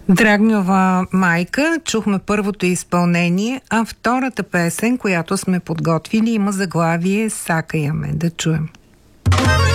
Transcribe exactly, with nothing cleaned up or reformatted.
Драгньова майка, чухме първото изпълнение, а втората песен, която сме подготвили, има заглавие "Сакая ме", да чуем.